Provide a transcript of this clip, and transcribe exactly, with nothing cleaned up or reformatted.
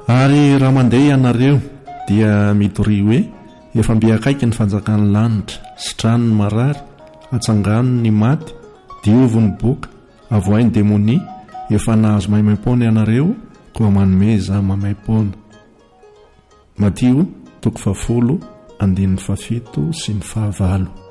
Ary raha mandeha ianareo dia mitory hoe efa mbiakaiky ny fanjakan'ny lanitra, sitrano marary, atsangano ny maty, diovony boka, avoainy demonia, efa nahazo maimaim-pona ianareo koa manome za maimaim-pona. Matio toko fafolo andininy fafito sy ny fahavalo.